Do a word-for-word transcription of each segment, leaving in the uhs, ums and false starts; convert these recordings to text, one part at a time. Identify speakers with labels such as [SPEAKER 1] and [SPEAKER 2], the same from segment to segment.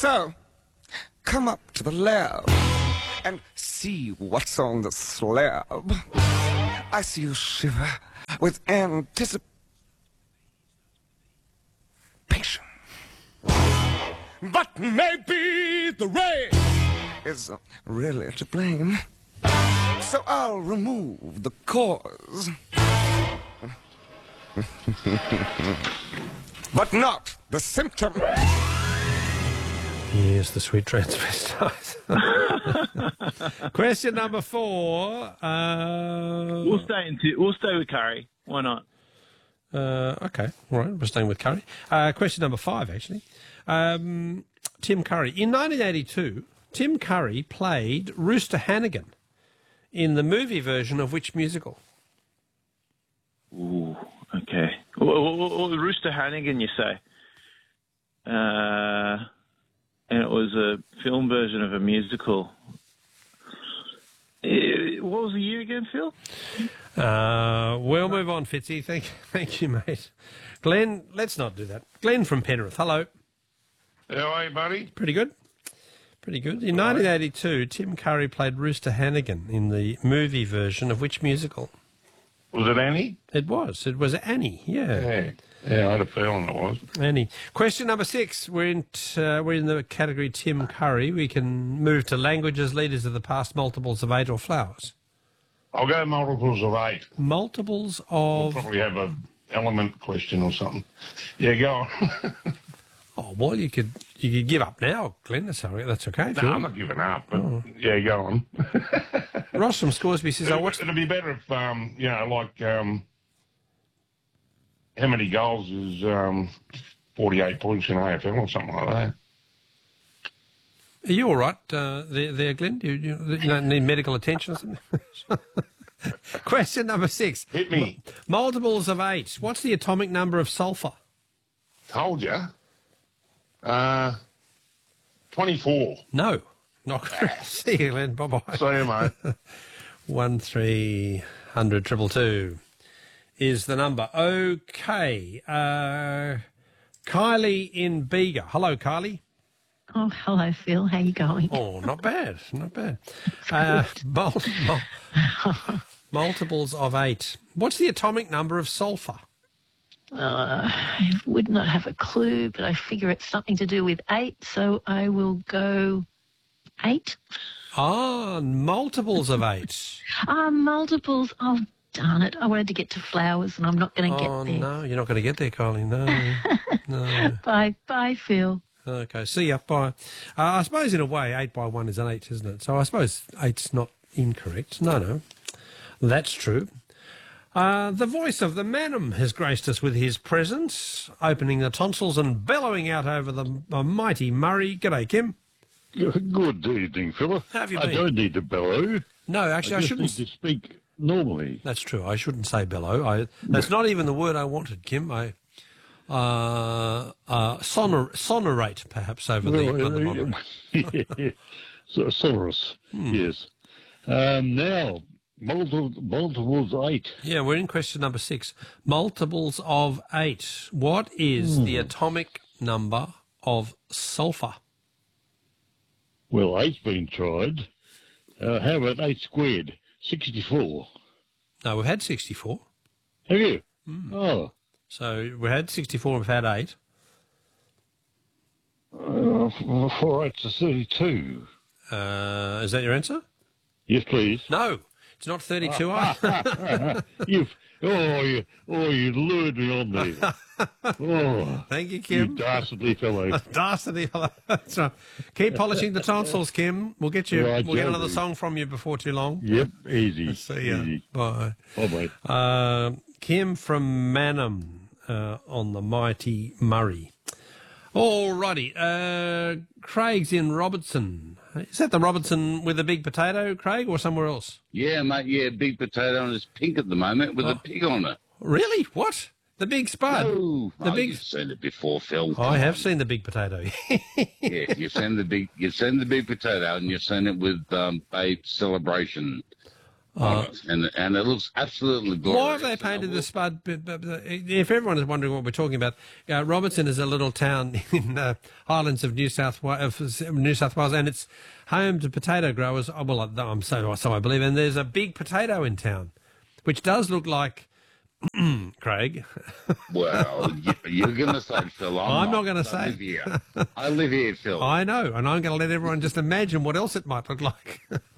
[SPEAKER 1] So, come up to the lab and see what's on the slab. I see you shiver with anticipation. But maybe the rain is really to blame. So I'll remove the cause. But not the symptom.
[SPEAKER 2] Yes, the sweet transvestite. Question number four. Uh,
[SPEAKER 3] We'll stay into. We'll stay with Curry. Why not?
[SPEAKER 2] Uh, okay, all right, we're staying with Curry. Uh, question number five, actually. Um, Tim Curry. In nineteen eighty-two, Tim Curry played Rooster Hannigan in the movie version of which musical?
[SPEAKER 3] Ooh, okay. Well, well, well, Rooster Hannigan, you say? Uh, and it was a film version of a musical. Eh, What was the year again, Phil?
[SPEAKER 2] Uh, we'll move on, Fitzy. Thank, thank you, mate. Glenn, let's not do that. Glenn from Penrith. Hello.
[SPEAKER 4] How are you, buddy?
[SPEAKER 2] Pretty good. Pretty good. In nineteen eighty-two, Tim Curry played Rooster Hannigan in the movie version of which musical?
[SPEAKER 4] Was it Annie?
[SPEAKER 2] It was. It was Annie, yeah.
[SPEAKER 4] Yeah. Yeah, I had a feeling it was.
[SPEAKER 2] Annie. Question number six. We're in, t- uh, we're in the category Tim Curry. We can move to languages, leaders of the past, multiples of eight or flowers.
[SPEAKER 4] I'll go multiples of eight.
[SPEAKER 2] Multiples
[SPEAKER 4] We'll
[SPEAKER 2] of...
[SPEAKER 4] probably have a element question or something. Yeah, go on.
[SPEAKER 2] Oh, well, you could you could give up now, Glenn. That's, all right. That's okay. if
[SPEAKER 4] No,
[SPEAKER 2] you
[SPEAKER 4] I'm
[SPEAKER 2] want.
[SPEAKER 4] not giving up, but yeah, go on.
[SPEAKER 2] Ross from Scoresby says, I
[SPEAKER 4] It'd,
[SPEAKER 2] watched...
[SPEAKER 4] it'd be better if, um, you know, like, um, how many goals is um, forty-eight points in A F L or something like that?
[SPEAKER 2] Are you all right uh, there, there, Glenn? You, you, you don't need medical attention or something? Question number six.
[SPEAKER 4] Hit me.
[SPEAKER 2] Multiples of eight. What's the atomic number of sulphur?
[SPEAKER 4] Told you. Uh, twenty-four.
[SPEAKER 2] No. Not correct. See you, Glenn. Bye-bye.
[SPEAKER 4] See you, mate.
[SPEAKER 2] One three hundred triple two is the number. Okay. Uh, Kylie in Bega. Hello, Kylie.
[SPEAKER 5] Oh, hello, Phil. How you going?
[SPEAKER 2] Oh, not bad. Not bad. Uh, mul- mul- multiples of eight. What's the atomic number of sulphur?
[SPEAKER 5] Uh, I would not have a clue, but I figure it's something to do with eight, so I will go eight.
[SPEAKER 2] Ah, multiples of eight.
[SPEAKER 5] Ah, multiples. Oh, darn it. I wanted to get to flowers, and I'm not going to
[SPEAKER 2] Oh,
[SPEAKER 5] get there.
[SPEAKER 2] no, you're not going to get there, Kylie. No, no.
[SPEAKER 5] Bye. Bye, Phil.
[SPEAKER 2] Okay, see ya. Bye. Uh, I suppose in a way, eight by one is an eight, isn't it? So I suppose eight's not incorrect. No, no. That's true. Uh, the voice of the Manum has graced us with his presence, opening the tonsils and bellowing out over the uh, mighty Murray. G'day, Kim.
[SPEAKER 6] Good evening, Philip.
[SPEAKER 2] How have you
[SPEAKER 6] I
[SPEAKER 2] been?
[SPEAKER 6] don't need to bellow.
[SPEAKER 2] No, actually, I,
[SPEAKER 6] I just
[SPEAKER 2] shouldn't.
[SPEAKER 6] need to speak normally.
[SPEAKER 2] That's true. I shouldn't say bellow. I, that's not even the word I wanted, Kim. I uh, uh, sonor, sonorate, perhaps, over the,
[SPEAKER 6] Well,
[SPEAKER 2] the monitor.
[SPEAKER 6] yeah, so, sonorous,
[SPEAKER 2] Hmm.
[SPEAKER 6] yes. Um, now, multiple, multiples eight.
[SPEAKER 2] Yeah, we're in question number six. Multiples of eight. What is
[SPEAKER 6] Hmm.
[SPEAKER 2] the atomic number of sulphur?
[SPEAKER 6] Well, eight's been tried. Uh, how about eight squared? sixty-four.
[SPEAKER 2] No, we've had sixty-four.
[SPEAKER 6] Have you?
[SPEAKER 2] Hmm.
[SPEAKER 6] Oh.
[SPEAKER 2] So we had sixty-four, we've had eight.
[SPEAKER 6] Uh, four eights is thirty-two.
[SPEAKER 2] Uh, is that your answer?
[SPEAKER 6] Yes, please.
[SPEAKER 2] No, it's not thirty-two either.
[SPEAKER 6] You've, oh, you, oh, you lured me on there. Oh,
[SPEAKER 2] Thank you,
[SPEAKER 6] you
[SPEAKER 2] Kim.
[SPEAKER 6] dastardly fellow.
[SPEAKER 2] Dastardly. That's right. Keep polishing the tonsils, Kim. We'll get you.
[SPEAKER 6] Right,
[SPEAKER 2] we'll get
[SPEAKER 6] shall
[SPEAKER 2] another
[SPEAKER 6] do.
[SPEAKER 2] song from you before too long.
[SPEAKER 6] Yep, easy.
[SPEAKER 2] See ya.
[SPEAKER 6] Easy.
[SPEAKER 2] Bye.
[SPEAKER 6] Oh, mate.
[SPEAKER 2] Uh, Kim from Manum uh, on the mighty Murray. Alrighty. Uh, Craig's in Robertson. Is that the Robertson with the big potato, Craig, or somewhere else?
[SPEAKER 7] Yeah, mate, yeah, big potato and it's pink at the moment with
[SPEAKER 2] Oh.
[SPEAKER 7] a pig on it.
[SPEAKER 2] Really? What? The big spud?
[SPEAKER 7] Oh,
[SPEAKER 2] The
[SPEAKER 7] oh,
[SPEAKER 2] big-
[SPEAKER 7] you've seen it before, Phil.
[SPEAKER 2] I have seen the big potato.
[SPEAKER 7] Yeah, you've seen the big, you've seen the big potato and you've seen it with um, Babe Celebration. on it. And, and it looks absolutely glorious.
[SPEAKER 2] Why have they painted the Spud? But, but, but if everyone is wondering what we're talking about, uh, Robertson is a little town in the highlands of New South Wales, New South Wales, and it's home to potato growers. Oh, well, I'm so so I believe, and there's a big potato in town, which does look like Craig.
[SPEAKER 7] Well, you, you're going to say, Phil. I'm,
[SPEAKER 2] I'm not going to
[SPEAKER 7] I
[SPEAKER 2] say.
[SPEAKER 7] live here. I live here, Phil.
[SPEAKER 2] I know, and I'm going to let everyone just imagine what else it might look like.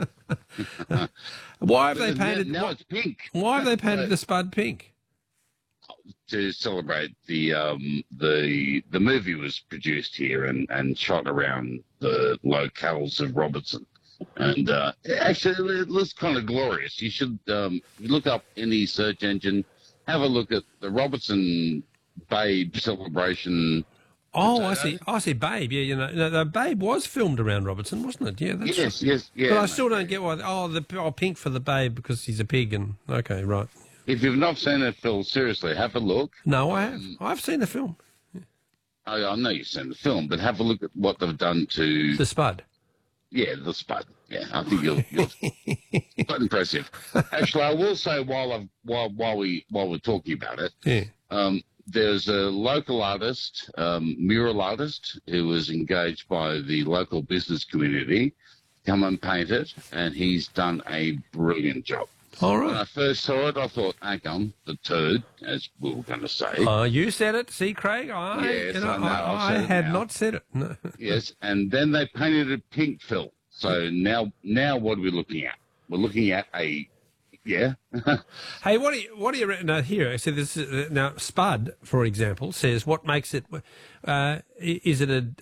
[SPEAKER 2] Why have they
[SPEAKER 7] But now-
[SPEAKER 2] painted?
[SPEAKER 7] Now it's pink.
[SPEAKER 2] Why have they painted the Spud pink?
[SPEAKER 7] To celebrate the um, the the movie was produced here and, and shot around the locales of Robertson. And uh, actually, it looks kind of glorious. You should um, look up any search engine, have a look at the Robertson Babe celebration.
[SPEAKER 2] Oh, I see. I see. Babe. Yeah, you know, no, the Babe was filmed around Robertson, wasn't it? Yeah, that's
[SPEAKER 7] Yes,
[SPEAKER 2] right.
[SPEAKER 7] yes, yeah.
[SPEAKER 2] But I still don't get why. Oh, the oh, pink for the Babe because he's a pig. And okay, right.
[SPEAKER 7] If you've not seen it, Phil, seriously, have a look.
[SPEAKER 2] No, I have. I've seen the film,
[SPEAKER 7] I, I know you've seen the film, but have a look at what they've done to
[SPEAKER 2] The Spud.
[SPEAKER 7] Yeah, the Spud. Yeah, I think you'll, you'll quite impressive. Actually, I will say while I've, while while we while we're talking about it,
[SPEAKER 2] Yeah.
[SPEAKER 7] um, there's a local artist, um, mural artist, who was engaged by the local business community, come and paint it, and he's done a brilliant job.
[SPEAKER 2] All
[SPEAKER 7] When I
[SPEAKER 2] right.
[SPEAKER 7] first saw it, I thought, hang on, the turd, as we were going to say.
[SPEAKER 2] Uh, you said it. See, Craig. I,
[SPEAKER 7] Yes,
[SPEAKER 2] you know,
[SPEAKER 7] I know,
[SPEAKER 2] I,
[SPEAKER 7] I've
[SPEAKER 2] I
[SPEAKER 7] said it
[SPEAKER 2] had
[SPEAKER 7] now.
[SPEAKER 2] not said it. No.
[SPEAKER 7] Yes, and then they painted it pink, Phil. So now, now what are we looking at? We're looking at a, yeah.
[SPEAKER 2] Hey, what do you what do you re- now here? So this is, now Spud, for example, says what makes it. Uh, i- is it a?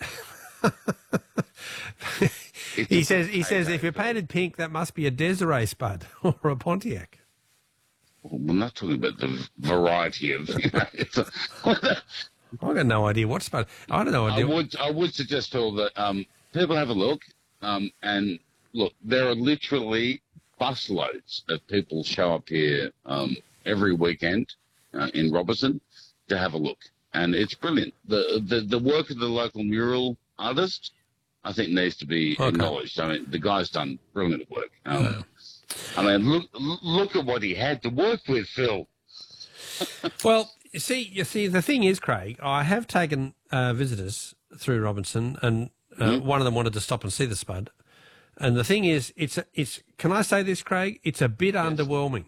[SPEAKER 2] he says he says if you're painted pink, that must be a Desiree Spud or a Pontiac.
[SPEAKER 7] We're not talking about the variety of. You know, it's a,
[SPEAKER 2] I got no idea what Spud. I don't know
[SPEAKER 7] I
[SPEAKER 2] idea.
[SPEAKER 7] would, I would suggest, Phil, that um, people have a look, um, and look, there are literally busloads of people show up here um, every weekend uh, in Robertson to have a look, and it's brilliant. The the the work of the local mural artist, I think, needs to be
[SPEAKER 2] Okay.
[SPEAKER 7] acknowledged. I mean, the guy's done brilliant work. Um, I mean, look look at what he had to work with, Phil.
[SPEAKER 2] Well, you see, you see, the thing is, Craig, I have taken uh, visitors through Robinson, and uh,
[SPEAKER 7] Mm-hmm.
[SPEAKER 2] one of them wanted to stop and see the Spud. And the thing is, it's a, it's. Can I say this, Craig? It's a bit underwhelming.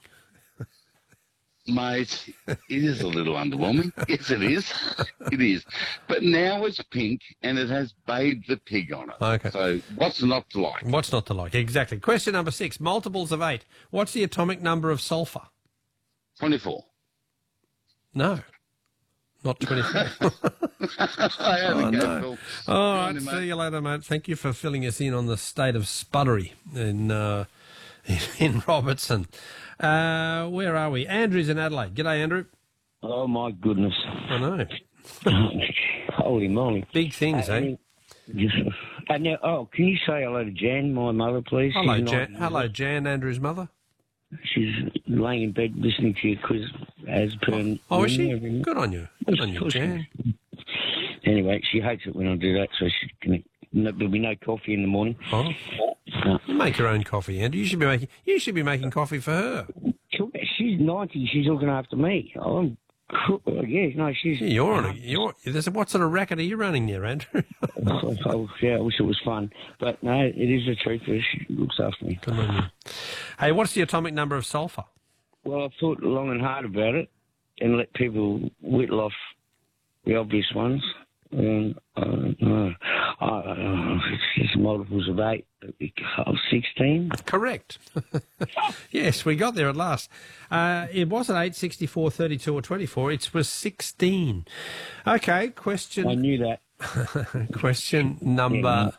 [SPEAKER 7] Mate, it is a little underwhelming. Yes, it is. It is. But now it's pink and it has Babe the Pig on it.
[SPEAKER 2] Okay.
[SPEAKER 7] So what's not to like?
[SPEAKER 2] What's not to like? Exactly. Question number six: multiples of eight. What's the atomic number of sulfur?
[SPEAKER 7] twenty-four.
[SPEAKER 2] No, not twenty-four.
[SPEAKER 7] I had
[SPEAKER 2] Oh,
[SPEAKER 7] to go,
[SPEAKER 2] no.
[SPEAKER 7] Phil.
[SPEAKER 2] All right.
[SPEAKER 7] Only,
[SPEAKER 2] See
[SPEAKER 7] mate.
[SPEAKER 2] you later, mate. Thank you for filling us in on the state of spuddery in uh, in Robertson. Uh, where are we? Andrew's in Adelaide. G'day, Andrew.
[SPEAKER 8] Oh, my goodness.
[SPEAKER 2] I know.
[SPEAKER 8] Holy moly.
[SPEAKER 2] Big things, eh?
[SPEAKER 8] Just, uh, now, oh, can you say hello to Jan, my mother, please?
[SPEAKER 2] Hello,
[SPEAKER 8] She's
[SPEAKER 2] Jan.
[SPEAKER 8] not-
[SPEAKER 2] Hello, Jan. Andrew's mother.
[SPEAKER 8] She's laying in bed listening to your quiz as per.
[SPEAKER 2] Oh, is she?
[SPEAKER 8] every-
[SPEAKER 2] Good on you. Good on you,
[SPEAKER 8] Of course she
[SPEAKER 2] Jan.
[SPEAKER 8] Anyway, she hates it when I do that, so she's gonna, no, there'll be no coffee in the morning.
[SPEAKER 2] Oh,
[SPEAKER 8] No.
[SPEAKER 2] you make your own coffee, Andrew. You should be making. You should be making coffee for her.
[SPEAKER 8] She's ninety. She's looking after me. I'm. cool. Yeah, no, she's.
[SPEAKER 2] You're on a. You're. There's a, what sort of racket are you running there, Andrew?
[SPEAKER 8] Oh, yeah, I wish it was fun. But no, it is the truth. She looks after me.
[SPEAKER 2] Good on you. Hey, what's the atomic number of sulfur?
[SPEAKER 8] Well, I thought long and hard about it and let people whittle off the obvious ones. Um, I don't know. I don't know. It's just multiples of eight. Oh, sixteen?
[SPEAKER 2] Correct. Yes, we got there at last. Uh, it wasn't eight, sixty-four, thirty-two, or twenty-four. It was sixteen. Okay,
[SPEAKER 8] I
[SPEAKER 2] question
[SPEAKER 8] knew that.
[SPEAKER 2] question number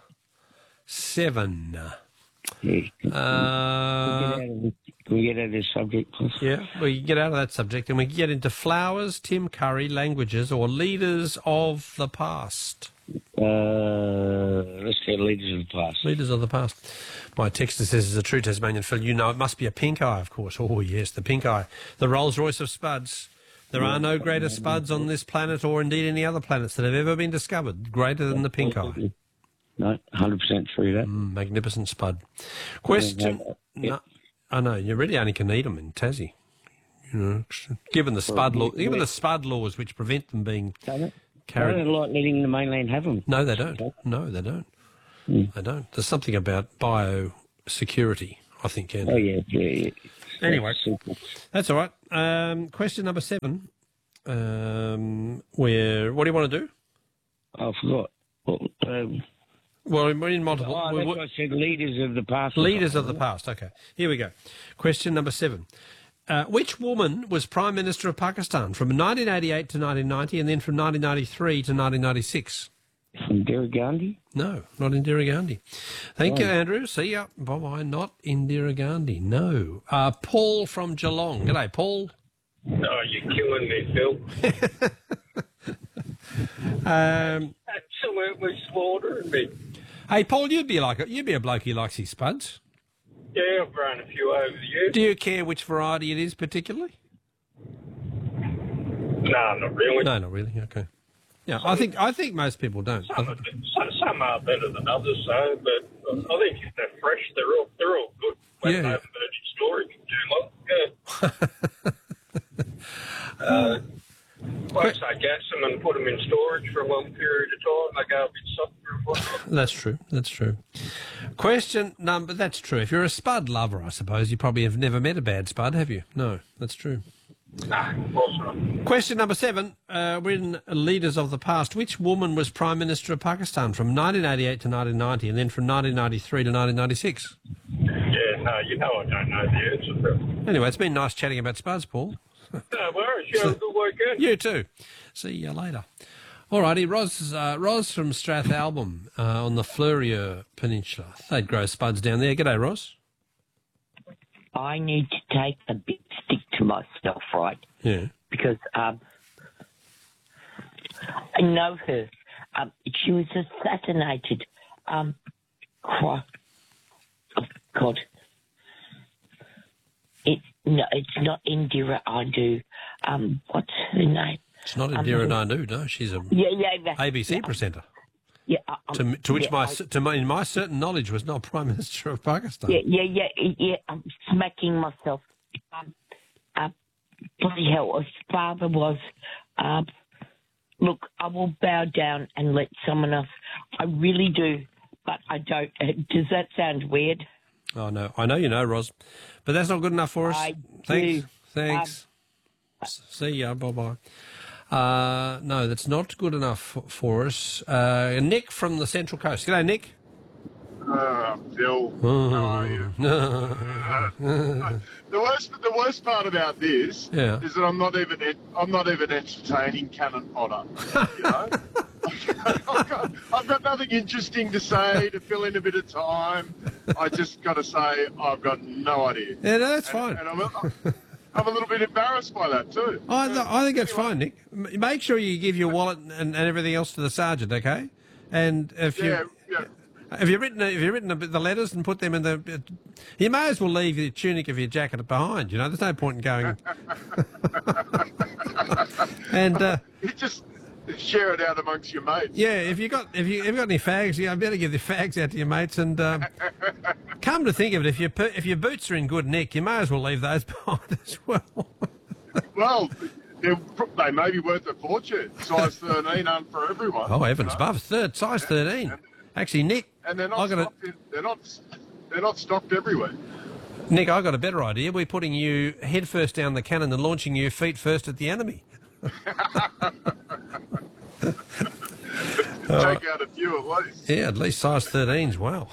[SPEAKER 2] seven.
[SPEAKER 8] Yeah.
[SPEAKER 2] Uh,
[SPEAKER 8] Get out of the, can we get out of this subject, please?
[SPEAKER 2] yeah, we can get out of that subject and we can get into flowers, Tim Curry, languages, or leaders of the past.
[SPEAKER 8] Uh, let's go leaders of the past.
[SPEAKER 2] Leaders of the past. My texter says, as a true Tasmanian Phil, you know it must be a pink eye, of course. Oh, yes, the pink eye. The Rolls-Royce of spuds. There are no greater spuds on this planet or indeed any other planets that have ever been discovered greater than the pink eye.
[SPEAKER 8] No, one hundred percent true that.
[SPEAKER 2] Mm, magnificent spud. Question...
[SPEAKER 8] Yeah.
[SPEAKER 2] No, I know, you really only can eat them in Tassie. You know, given the spud law,
[SPEAKER 8] yeah,
[SPEAKER 2] given
[SPEAKER 8] yeah.
[SPEAKER 2] the spud laws which prevent them being
[SPEAKER 8] Don't it?
[SPEAKER 2] carried.
[SPEAKER 8] They don't like letting the mainland have them.
[SPEAKER 2] No, they don't. No, they don't.
[SPEAKER 8] Mm.
[SPEAKER 2] They don't. There's something about biosecurity, I think, Andrew.
[SPEAKER 8] Oh, yeah, yeah, yeah.
[SPEAKER 2] Anyway,
[SPEAKER 8] That's simple.
[SPEAKER 2] that's all right. Um, question number seven. Um, where what do you want to do?
[SPEAKER 8] I forgot. Well, um,
[SPEAKER 2] Well, we're in multiple.
[SPEAKER 8] oh,
[SPEAKER 2] we-
[SPEAKER 8] that's
[SPEAKER 2] we-
[SPEAKER 8] what I said, leaders of the past. or
[SPEAKER 2] Leaders of the
[SPEAKER 8] something.
[SPEAKER 2] past. Okay, here we go. Question number seven. Uh, which woman was Prime Minister of Pakistan from nineteen eighty-eight to nineteen ninety and then from nineteen ninety-three to nineteen ninety-six?
[SPEAKER 8] Indira Gandhi?
[SPEAKER 2] No, not Indira Gandhi. Thank you,
[SPEAKER 8] Oh.
[SPEAKER 2] Andrew. See ya. Bye-bye. Not Indira Gandhi. No. Uh, Paul from Geelong. G'day, Paul.
[SPEAKER 9] Oh, you're killing me, Phil.
[SPEAKER 2] Um,
[SPEAKER 9] Absolutely slaughtering me.
[SPEAKER 2] hey, Paul, you'd be like a, you'd be a bloke who likes his spuds.
[SPEAKER 9] Yeah, I've grown a few over the years.
[SPEAKER 2] Do you care which variety it is particularly?
[SPEAKER 9] No, not really.
[SPEAKER 2] No, not really. Okay. Yeah, I think I think most people don't. I
[SPEAKER 9] Some, are,
[SPEAKER 2] think-
[SPEAKER 9] some, some are better than others, so, but I think if they're fresh, they're all they're all good. When
[SPEAKER 2] Yeah,
[SPEAKER 9] they
[SPEAKER 2] yeah.
[SPEAKER 9] haven't been in storage for too long. Yeah. uh, once they gas them and put them in storage for a long period of time, they go a bit softer and whatnot.
[SPEAKER 2] That's true. That's true. Question number. That's true. If you're a spud lover, I suppose you probably have never met a bad spud, have you? No, that's true.
[SPEAKER 9] Nah, of course not.
[SPEAKER 2] Question number seven. Uh, we're in Leaders of the Past. Which woman was Prime Minister of Pakistan from nineteen eighty-eight to nineteen ninety and then from nineteen ninety-three to nineteen ninety-six?
[SPEAKER 9] Yeah, no, you know I don't know the answer, Phil.
[SPEAKER 2] Anyway, it's been nice chatting about spuds, Paul.
[SPEAKER 9] No worries. You have a good weekend.
[SPEAKER 2] You too. See you later. All righty, Ros, uh, Ros from Strathalbyn uh, on the Fleurieu Peninsula. They'd grow spuds down there. G'day, Ros.
[SPEAKER 10] I need to take a big stick to myself, right?
[SPEAKER 2] Yeah.
[SPEAKER 10] Because um, I know her. Um, she was assassinated. Um, cry. Oh, God. It, no, it's not Indira Andu. Um, what's her name?
[SPEAKER 2] It's not
[SPEAKER 10] Um,
[SPEAKER 2] Indira Nandu, no. She's a
[SPEAKER 10] Yeah, yeah. yeah
[SPEAKER 2] A B C
[SPEAKER 10] yeah,
[SPEAKER 2] presenter.
[SPEAKER 10] Yeah, uh, um,
[SPEAKER 2] To, to which
[SPEAKER 10] yeah,
[SPEAKER 2] my,
[SPEAKER 10] I-
[SPEAKER 2] to my, in my certain knowledge, was not Prime Minister of Pakistan.
[SPEAKER 10] Yeah, yeah, yeah, yeah. I'm smacking myself. Um, uh, bloody hell, his father was. Um, look, I will bow down and let someone else. I really do, but I don't. Uh, does that sound weird?
[SPEAKER 2] Oh, no. I know you know, Ros. But that's not good enough for us.
[SPEAKER 10] I
[SPEAKER 2] Thanks.
[SPEAKER 10] do.
[SPEAKER 2] Thanks. S- See ya. Bye-bye. Uh, no, that's not good enough f- for us. Uh, Nick from the Central Coast. G'day, Nick.
[SPEAKER 11] Uh, Phil, how are you? the worst, the worst part about this
[SPEAKER 2] Yeah.
[SPEAKER 11] is that I'm not even, I'm not even entertaining Cannon Potter. You know, I've, got, I've got nothing interesting to say to fill in a bit of time. I just got to say I've got no idea.
[SPEAKER 2] Yeah, no, that's
[SPEAKER 11] And-
[SPEAKER 2] fine.
[SPEAKER 11] And I'm, a- I'm a little bit embarrassed by that too.
[SPEAKER 2] I, th- I think that's fine, Nick. M- Make sure you give your wallet and, and everything else to the sergeant, okay? And if you
[SPEAKER 11] Yeah, yeah.
[SPEAKER 2] if you've written if you've written the letters and put them in the, you may as well leave your tunic of your jacket behind. You know, there's no point in going. and uh,
[SPEAKER 11] You just share it out amongst your mates.
[SPEAKER 2] yeah, if you got if you if you got any fags, you better give the fags out to your mates. And um, come to think of it, if your per- if your boots are in good nick, you may as well leave those behind as well.
[SPEAKER 11] Well, they're, they may be worth a fortune. Size thirteen aren't for everyone.
[SPEAKER 2] Oh heavens,
[SPEAKER 11] you know?
[SPEAKER 2] above third size thirteen. Actually, Nick,
[SPEAKER 11] And they're
[SPEAKER 2] I
[SPEAKER 11] not
[SPEAKER 2] got a,
[SPEAKER 11] stocked in, they're not they're not stocked everywhere.
[SPEAKER 2] Nick, I got a better idea. We're putting you head first down the cannon and launching you feet first at the enemy.
[SPEAKER 11] Take out a few at least.
[SPEAKER 2] Yeah, at least size thirteens. Wow.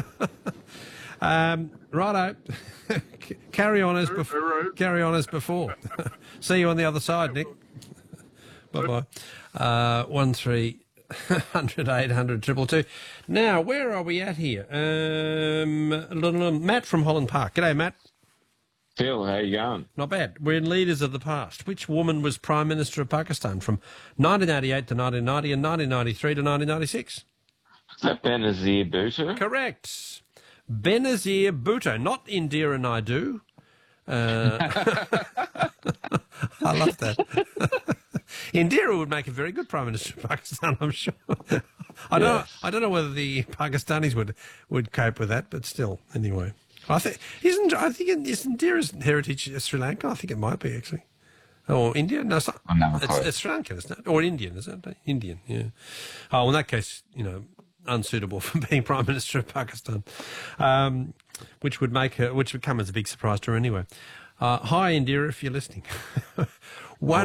[SPEAKER 2] um, righto. C- carry on as before. Carry on as before. See you on the other side, Nick. Bye bye. Uh, one three hundred eight hundred triple two. Now, where are we at here? Um, Matt from Holland Park. G'day, Matt.
[SPEAKER 12] Phil, how you going?
[SPEAKER 2] Not bad. We're in Leaders of the Past. Which woman was Prime Minister of Pakistan from nineteen eighty-eight to nineteen ninety and nineteen ninety-three to nineteen ninety-six?
[SPEAKER 12] Is that Benazir Bhutto?
[SPEAKER 2] Correct. Benazir Bhutto, not Indira Naidu. Uh, I love that. Indira would make a very good Prime Minister of Pakistan, I'm sure. I don't.
[SPEAKER 12] Yeah.
[SPEAKER 2] Know, I don't know whether the Pakistanis would would cope with that, but still, anyway. I think isn't I think it, isn't Indira's heritage Sri Lanka? I think it might be actually, or India. No, it's not.
[SPEAKER 7] I'm never
[SPEAKER 2] It's,
[SPEAKER 7] close.
[SPEAKER 2] it's Sri Lankan, isn't it? Or Indian, is it? Indian, yeah. Oh, well, in that case, you know, unsuitable for being Prime Minister of Pakistan, um, which would make her, which would come as a big surprise to her anyway. Uh, hi, Indira, if you're listening. One